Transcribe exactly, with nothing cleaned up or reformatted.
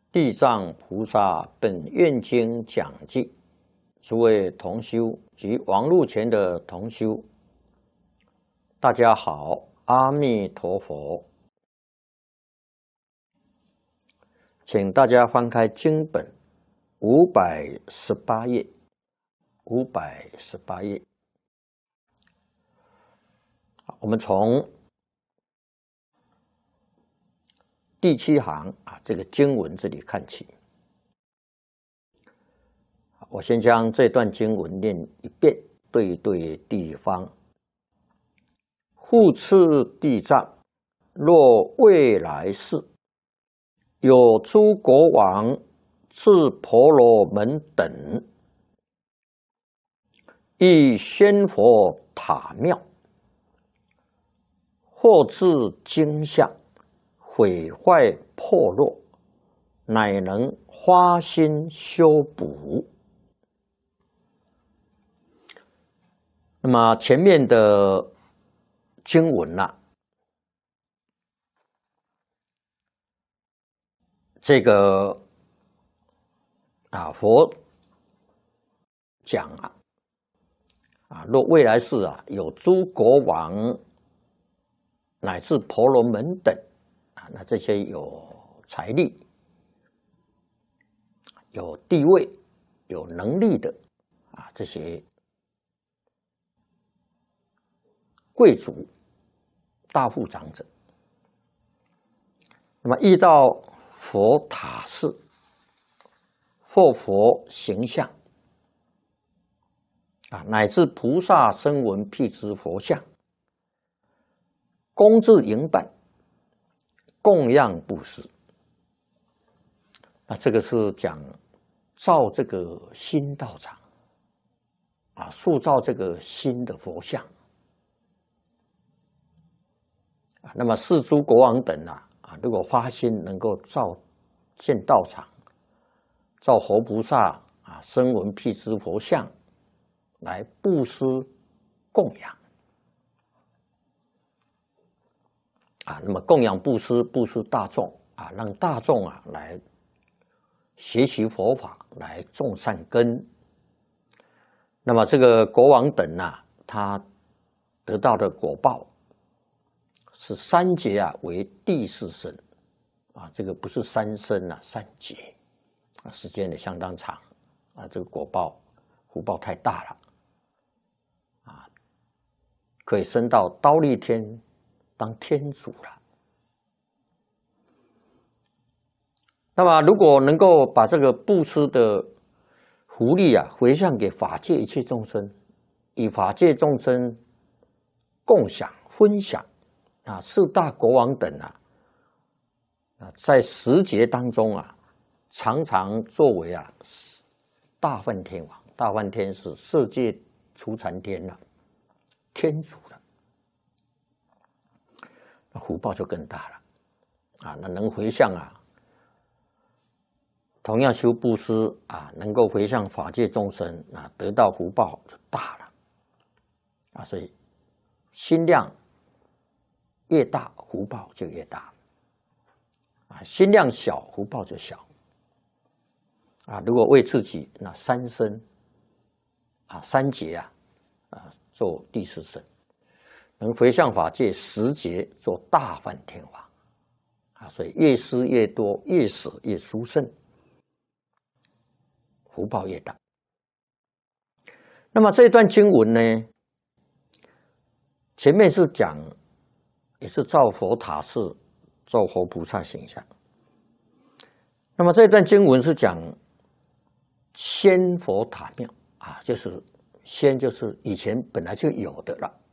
地藏菩萨本愿经讲记，诸位同修及网络前的同修，大家好，阿弥陀佛。请大家翻开经本五百十八页，五百十八页，我们从第七行啊，这个经文这里看起。我先将这段经文念一遍，对对地方。复次地藏，若未来世，有诸国王至婆罗门等，以仙佛塔庙，或至经相，毁坏破落，乃能发心修补。那么前面的经文呐、啊，这个啊佛讲啊啊，若未来世啊有诸国王乃至婆罗门等。那这些有财力、有地位、有能力的啊，这些贵族、大富长者，那么遇到佛塔寺或佛形象啊，乃至菩萨声闻辟支佛像，恭至迎拜。供养布施，那这个是讲造这个新道场啊，塑造这个新的佛像啊。那么四诸国王等啊啊，如果发心能够造建道场，造活菩萨啊、声闻辟支佛像来布施供养。啊，那么供养布施，布施大众啊，让大众啊来学习佛法，来种善根。那么这个国王等啊，他得到的果报是三劫啊为第四生啊，这个不是三生啊，三劫啊，时间也相当长啊，这个果报福报太大了啊，可以升到忉利天。当天主了，那么如果能够把这个布施的福利啊回向给法界一切众生，以法界众生共享分享啊，四大国王等啊啊，在十劫当中啊，常常作为啊大梵天王，大梵天是色界初禅天了、啊，天主了。那福报就更大了啊！那能回向啊，同样修布施啊，能够回向法界众生啊，得到福报就大了啊！所以心量越大，福报就越大啊；心量小，福报就小啊。如果为自己那三生啊、三劫啊啊做第四生。能回向法界十劫做大梵天王啊，所以越施越多，越舍越殊胜，福报越大。那么这段经文呢，前面是讲，也是造佛塔寺，造活菩萨形象。那么这段经文是讲仙佛塔庙啊，就是仙就是以前本来就有的了。